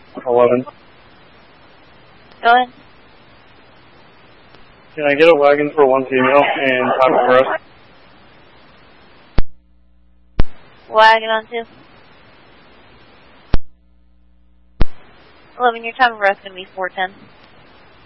11. Go ahead. Can I get a wagon for one female and time of rest? Wagon on 2. 11, your time of rest is going to be 4:10.